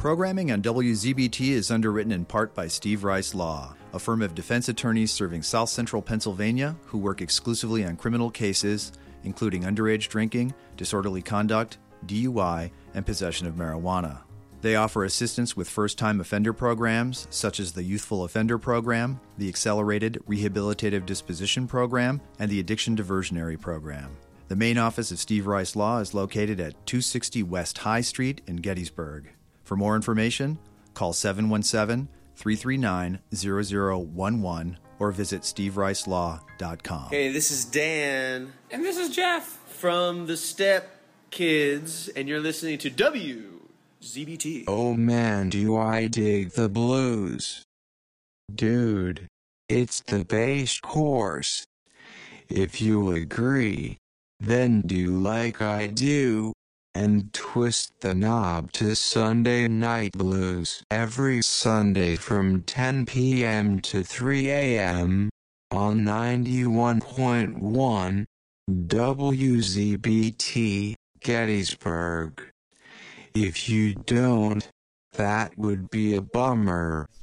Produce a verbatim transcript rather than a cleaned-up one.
Programming on W Z B T is underwritten in part by Steve Rice Law, a firm of defense attorneys serving South Central Pennsylvania who work exclusively on criminal cases, including underage drinking, disorderly conduct, D U I, and possession of marijuana. They offer assistance with first-time offender programs, such as the Youthful Offender Program, the Accelerated Rehabilitative Disposition Program, and the Addiction Diversionary Program. The main office of Steve Rice Law is located at two sixty West High Street in Gettysburg. For more information, call seven one seven, three three nine, zero zero one one or visit steve rice law dot com. Hey, this is Dan. And this is Jeff. From the Step Kids, and you're listening to W Z B T. Oh man, do I dig the blues. Dude, it's the bass course. If you agree, then do like I do, and twist the knob to Sunday Night Blues every Sunday from ten p.m. to three a.m. on ninety-one point one W Z B T, Gettysburg. If you don't, that would be a bummer.